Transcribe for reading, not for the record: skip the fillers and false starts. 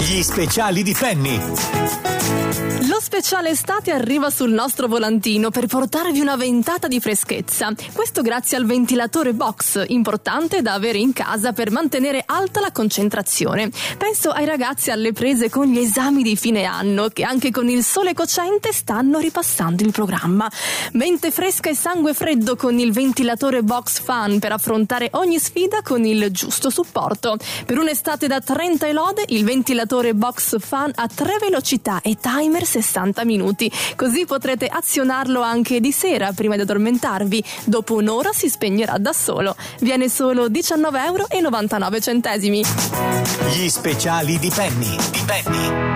Gli speciali di Penny. Lo speciale estate arriva sul nostro volantino per portarvi una ventata di freschezza. Questo grazie al ventilatore box, importante da avere in casa per mantenere alta la concentrazione. Penso ai ragazzi alle prese con gli esami di fine anno, che anche con il sole cocente stanno ripassando il programma. Mente fresca e sangue freddo con il ventilatore box fan per affrontare ogni sfida con il giusto supporto. Per un'estate da 30 e lode, il ventilatore box fan ha 3 velocità e timer 60 minuti, così potrete azionarlo anche di sera prima di addormentarvi. Dopo un'ora si spegnerà da solo. Viene solo €19,99. Gli speciali di Penny.